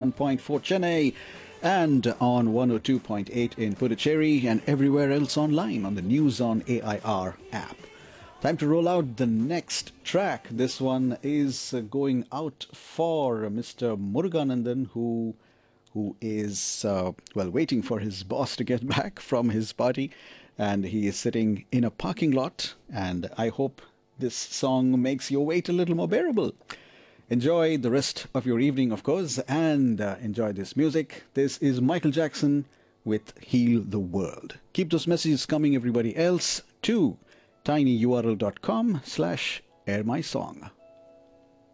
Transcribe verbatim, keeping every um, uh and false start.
one point four Chennai, and on one oh two point eight in Puducherry, and everywhere else online on the News on A I R app. Time to roll out the next track. This one is uh, going out for Mister Muruganandan, who who is, uh, well, waiting for his boss to get back from his party. And he is sitting in a parking lot. And I hope this song makes your wait a little more bearable. Enjoy the rest of your evening, of course, and uh, enjoy this music. This is Michael Jackson with Heal the World. Keep those messages coming, everybody else, to tinyurl.com slash air my song.